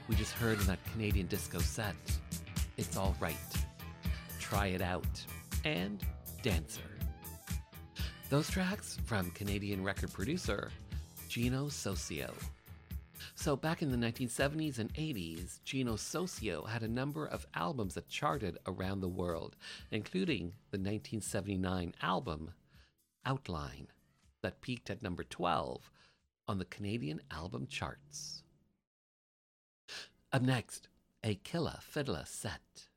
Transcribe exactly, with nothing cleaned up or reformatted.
We just heard in that Canadian disco set, It's All Right, Try It Out, and Dancer. Those tracks from Canadian record producer Gino Soccio. So back in the nineteen seventies and eighties, Gino Soccio had a number of albums that charted around the world, including the nineteen seventy-nine album Outline, that peaked at number twelve on the Canadian album charts. Up next, a Killa Fiddler set.